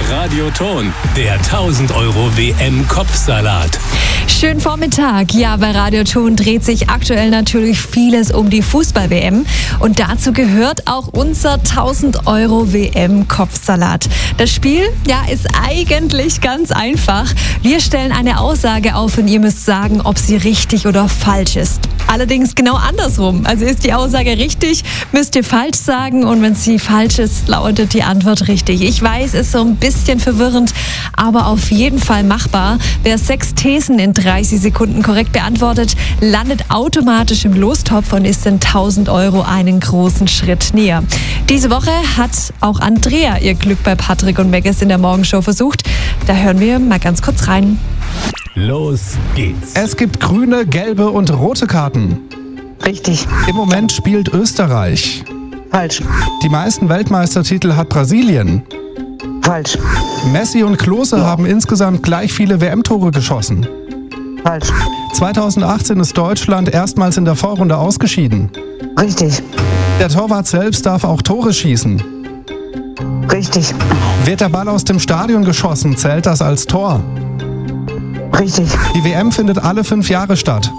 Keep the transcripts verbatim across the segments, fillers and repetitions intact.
Radioton, der tausend Euro W M-Kopfsalat. Schönen Vormittag. Ja, bei Radioton dreht sich aktuell natürlich vieles um die Fußball-W M. Und dazu gehört auch unser tausend Euro W M-Kopfsalat. Das Spiel, ja, ist eigentlich ganz einfach. Wir stellen eine Aussage auf und ihr müsst sagen, ob sie richtig oder falsch ist. Allerdings genau andersrum. Also ist die Aussage richtig, müsst ihr falsch sagen, und wenn sie falsch ist, lautet die Antwort richtig. Ich weiß, ist so ein bisschen verwirrend, aber auf jeden Fall machbar. Wer sechs Thesen in dreißig Sekunden korrekt beantwortet, landet automatisch im Lostopf und ist in tausend Euro einen großen Schritt näher. Diese Woche hat auch Andrea ihr Glück bei Patrick und Megges in der Morgenshow versucht. Da hören wir mal ganz kurz rein. Los geht's. Es gibt grüne, gelbe und rote Karten. Richtig. Im Moment spielt Österreich. Falsch. Die meisten Weltmeistertitel hat Brasilien. Falsch. Messi und Klose haben insgesamt gleich viele W M-Tore geschossen. Falsch. zweitausendachtzehn ist Deutschland erstmals in der Vorrunde ausgeschieden. Richtig. Der Torwart selbst darf auch Tore schießen. Richtig. Wird der Ball aus dem Stadion geschossen, zählt das als Tor. Richtig. Die W M findet alle fünf Jahre statt.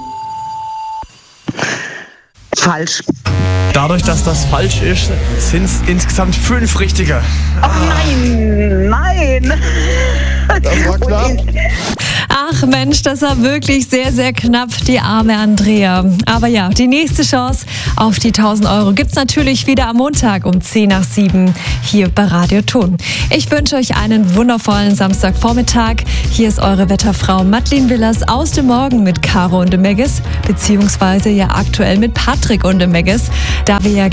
Falsch. Dadurch, dass das falsch ist, sind es insgesamt fünf richtige. Oh nein, nein. Das war knapp. Ach Mensch, das war wirklich sehr, sehr knapp, die arme Andrea. Aber ja, die nächste Chance auf die tausend Euro gibt's natürlich wieder am Montag um zehn nach sieben hier bei Radioton. Ich wünsche euch einen wundervollen Samstagvormittag. Hier ist eure Wetterfrau Madeleine Willers aus dem Morgen mit Caro und dem Megges, beziehungsweise ja aktuell mit Patrick und dem Megges, da wir ja